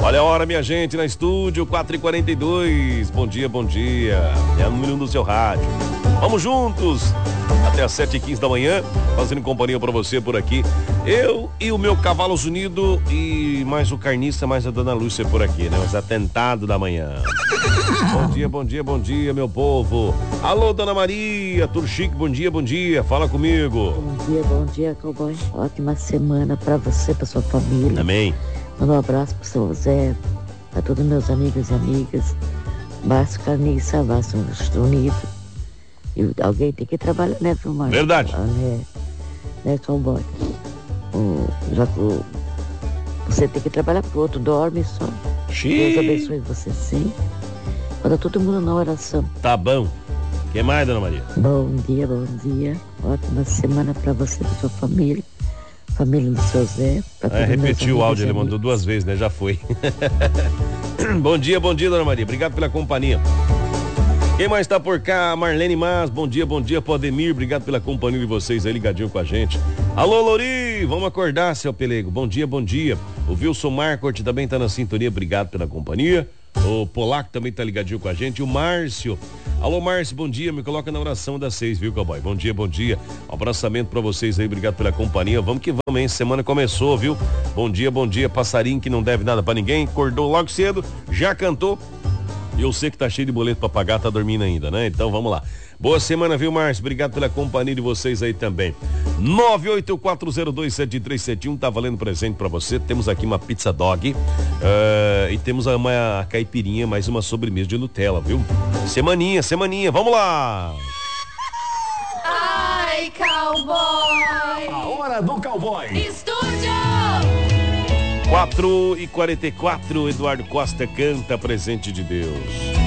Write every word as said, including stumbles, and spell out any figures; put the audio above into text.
Olha a hora, minha gente, na estúdio, quatro e quarenta e dois. Bom dia, bom dia. É o número um do seu rádio. Vamos juntos até às sete e quinze da manhã, fazendo companhia pra você por aqui. Eu e o meu Cavalos Unido e mais o Carniça, mais a Dona Lúcia por aqui, né? Os atentados da manhã. Bom dia, bom dia, bom dia, meu povo. Alô, Dona Maria, tudo chique, bom dia, bom dia, fala comigo. Bom dia, bom dia, cowboy. Ótima semana pra você, pra sua família. Amém. Manda um abraço pro seu Zé, pra todos meus amigos e amigas. Márcio Carniça, Márcio Unido. E alguém tem que trabalhar, né, viu, Márcio? Verdade. Ah, né, né, cowboy? O, já que o, você tem que trabalhar pro outro, dorme só. Xiii. Deus abençoe você, sim. Manda todo mundo na oração. Tá bom. Quem mais, Dona Maria? Bom dia, bom dia. Ótima semana pra você e pra sua família. Família do seu Zé. É, repetiu o áudio, ele mandou duas vezes, né? Já foi. Bom dia, bom dia, Dona Maria. Obrigado pela companhia. Quem mais tá por cá? Marlene Mas, bom dia, bom dia, Podemir, obrigado pela companhia de vocês aí, ligadinho com a gente. Alô, Lori, vamos acordar, seu Pelego, bom dia, bom dia. O Wilson Marcort também tá na sintonia, obrigado pela companhia. O Polaco também tá ligadinho com a gente, o Márcio. Alô, Márcio, bom dia, me coloca na oração das seis, viu, cowboy? Bom dia, bom dia. Um abraçamento pra vocês aí, obrigado pela companhia. Vamos que vamos, hein? Semana começou, viu? Bom dia, bom dia, passarinho que não deve nada pra ninguém, acordou logo cedo, já cantou. E eu sei que tá cheio de boleto pra pagar, tá dormindo ainda, né? Então vamos lá. Boa semana, viu, Márcio? Obrigado pela companhia de vocês aí também. nove oito quatro zero dois sete três sete um tá valendo presente pra você. Temos aqui uma pizza dog uh, e temos uma caipirinha, mais uma sobremesa de Nutella, viu? Semaninha, semaninha, vamos lá! Ai, cowboy! A hora do cowboy! Estúdio! quatro e quarenta e quatro, Eduardo Costa canta Presente de Deus.